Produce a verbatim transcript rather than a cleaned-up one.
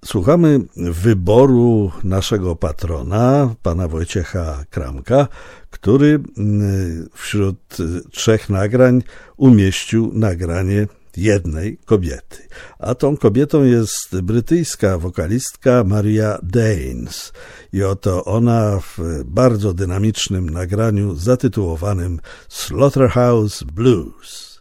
Słuchamy wyboru naszego patrona, pana Wojciecha Kramka, który wśród trzech nagrań umieścił nagranie jednej kobiety. A tą kobietą jest brytyjska wokalistka Maria Danes. I oto ona w bardzo dynamicznym nagraniu zatytułowanym Slaughterhouse Blues.